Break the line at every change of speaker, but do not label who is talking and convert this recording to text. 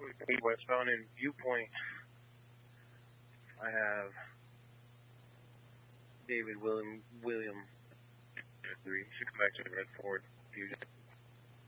Westbound in Viewpoint. I have David William 3. Should come back to the Red Ford Fusion.